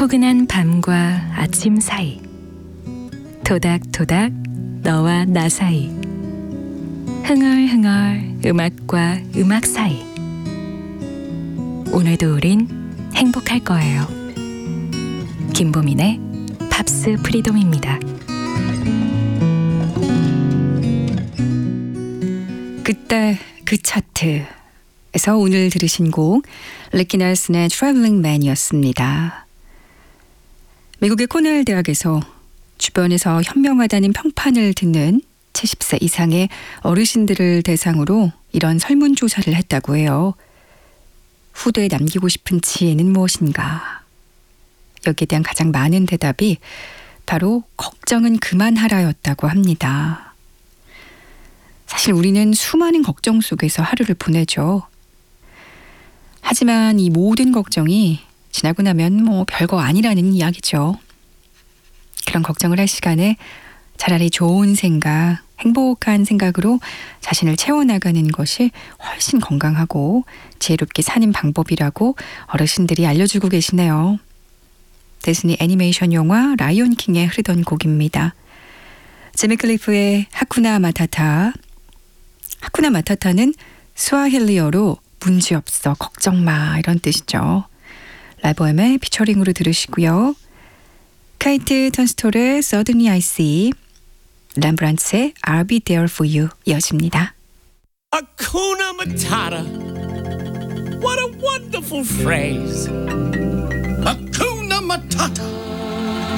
포근한 밤과 아침 사이, 토닥토닥 너와 나 사이, 흥얼흥얼 음악과 음악 사이. 오늘도 우린 행복할 거예요. 김보민의 팝스 프리덤입니다. 그때 그 차트에서 오늘 들으신 곡 리키 넬슨의 Traveling Man이었습니다. 미국의 코넬 대학에서 주변에서 현명하다는 평판을 듣는 70세 이상의 어르신들을 대상으로 이런 설문조사를 했다고 해요. 후대에 남기고 싶은 지혜는 무엇인가? 여기에 대한 가장 많은 대답이 바로 걱정은 그만하라였다고 합니다. 사실 우리는 수많은 걱정 속에서 하루를 보내죠. 하지만 이 모든 걱정이 지나고 나면 별거 아니라는 이야기죠. 그런 걱정을 할 시간에 차라리 좋은 생각, 행복한 생각으로 자신을 채워나가는 것이 훨씬 건강하고 지혜롭게 사는 방법이라고 어르신들이 알려주고 계시네요. 디즈니 애니메이션 영화 라이온 킹에 흐르던 곡입니다. 지미 클리프의 하쿠나 마타타. 하쿠나 마타타는 스와힐리어로 문제없어, 걱정마 이런 뜻이죠. 라보엠의 피처링으로 들으시고요. 카이트 턴스톨의 Suddenly I See, 람브란츠의 I'll be there for you 이어집니다. Hakuna Matata. What a wonderful phrase. Hakuna Matata.